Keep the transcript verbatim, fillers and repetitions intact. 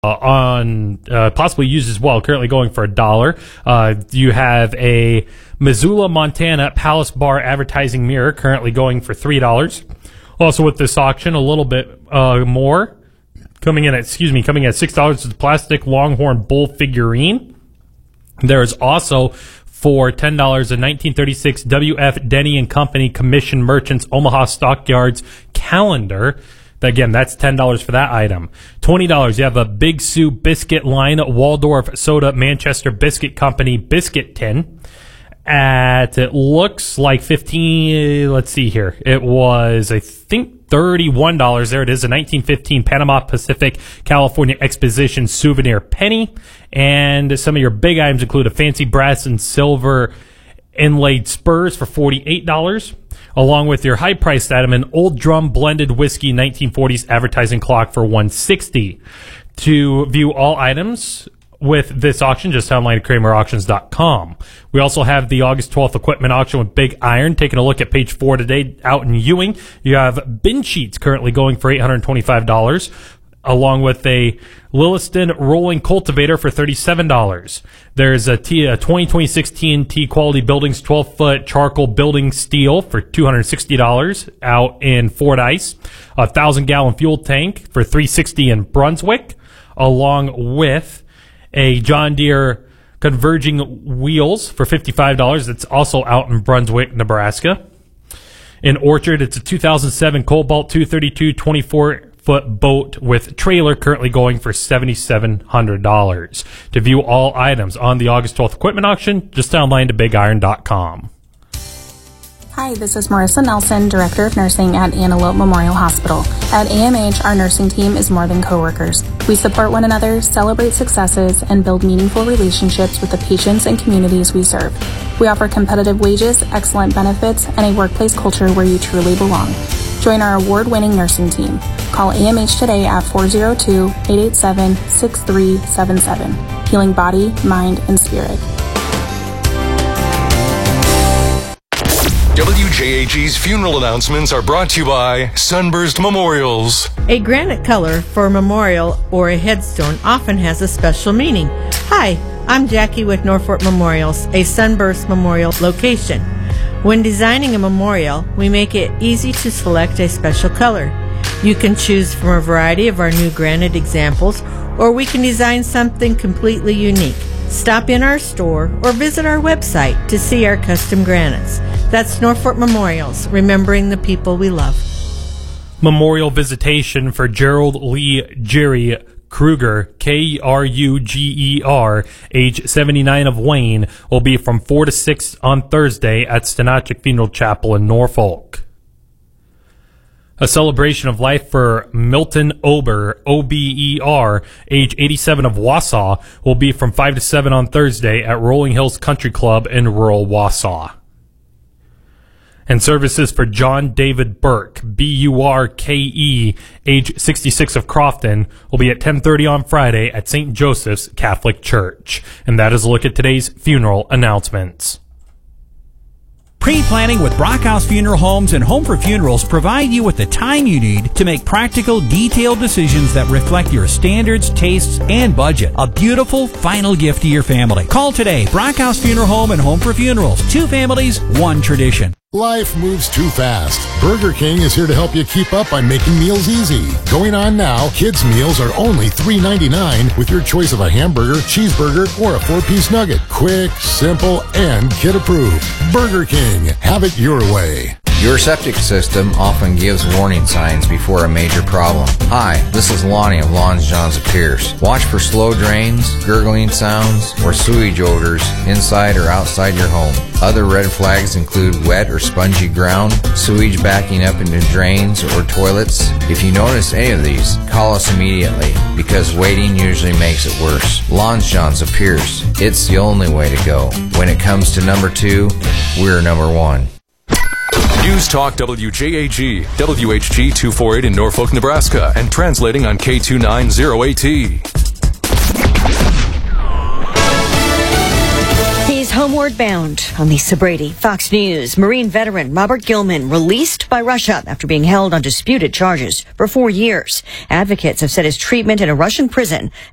Uh, on uh, possibly used as well, currently going for a dollar. Uh, you have a Missoula, Montana Palace Bar advertising mirror currently going for three dollars. Also with this auction, a little bit uh, more coming in at excuse me coming at six dollars is the plastic Longhorn bull figurine. There is also for ten dollars a nineteen thirty-six W F Denny and Company Commission Merchants Omaha Stockyards calendar. Again, that's ten dollars for that item. twenty dollars, you have a Big Sue biscuit line Waldorf Soda Manchester Biscuit Company biscuit tin. At, it looks like fifteen, let's see here. It was, I think, thirty-one dollars. There it is, a nineteen fifteen Panama Pacific California Exposition souvenir penny. And some of your big items include a fancy brass and silver inlaid spurs for forty-eight dollars. Along with your high-priced item, an Old Drum blended whiskey nineteen forties advertising clock for one hundred sixty dollars. To view all items with this auction, just online at Kramer Auctions dot com. We also have the August twelfth equipment auction with Big Iron. Taking a look at page four today out in Ewing, you have bin sheets currently going for eight hundred twenty-five dollars. Along with a Lilliston rolling cultivator for thirty-seven dollars. There's a, T, a twenty twenty-six T N T Quality Buildings twelve-foot charcoal building steel for two hundred sixty dollars out in Fordyce. A one thousand gallon fuel tank for three hundred sixty dollars in Brunswick, along with a John Deere converging wheels for fifty-five dollars. That's also out in Brunswick, Nebraska. In Orchard, it's a two thousand seven Cobalt two thirty-two twenty-four foot boat with trailer currently going for seven thousand seven hundred dollars. To view all items on the August twelfth equipment auction, just online to big iron dot com. Hi, this is Marissa Nelson, Director of Nursing at Antelope Memorial Hospital. At A M H, our nursing team is more than coworkers. We support one another, celebrate successes, and build meaningful relationships with the patients and communities we serve. We offer competitive wages, excellent benefits, and a workplace culture where you truly belong. Join our award-winning nursing team. Call A M H today at four oh two, eight eight seven, six three seven seven. Healing body, mind, and spirit. W J A G's funeral announcements are brought to you by Sunburst Memorials. A granite color for a memorial or a headstone often has a special meaning. Hi, I'm Jackie with Norfolk Memorials, a Sunburst Memorial location. When designing a memorial, we make it easy to select a special color. You can choose from a variety of our new granite examples, or we can design something completely unique. Stop in our store or visit our website to see our custom granites. That's Norfolk Memorials, remembering the people we love. Memorial visitation for Gerald Lee Jerry Kruger, K R U G E R, age seventy-nine, of Wayne, will be from four to six on Thursday at Stenachik Funeral Chapel in Norfolk. A celebration of life for Milton Ober, O B E R, age eighty-seven, of Wausau, will be from five to seven on Thursday at Rolling Hills Country Club in rural Wausau. And services for John David Burke, B U R K E, age sixty-six, of Crofton, will be at ten thirty on Friday at Saint Joseph's Catholic Church. And that is a look at today's funeral announcements. Pre-planning with Brockhouse Funeral Homes and Home for Funerals provide you with the time you need to make practical, detailed decisions that reflect your standards, tastes, and budget. A beautiful final gift to your family. Call today. Brockhouse Funeral Home and Home for Funerals. Two families, one tradition. Life moves too fast. Burger King is here to help you keep up by making meals easy. Going on now, kids' meals are only three ninety-nine with your choice of a hamburger, cheeseburger, or a four-piece nugget. Quick, simple, and kid-approved. Burger King. Have it your way. Your septic system often gives warning signs before a major problem. Hi, this is Lonnie of Lawns, Johns, and Pierce. Watch for slow drains, gurgling sounds, or sewage odors inside or outside your home. Other red flags include wet or spongy ground, sewage backing up into drains or toilets. If you notice any of these, call us immediately because waiting usually makes it worse. Lawns, Johns, and Pierce. It's the only way to go. When it comes to number two, we're number one. News Talk W J A G, W H G two forty-eight in Norfolk, Nebraska, and translating on K two ninety A T. He's homeward bound. I'm Lisa Brady, Fox News. Marine veteran Robert Gilman released by Russia after being held on disputed charges for four years. Advocates have said his treatment in a Russian prison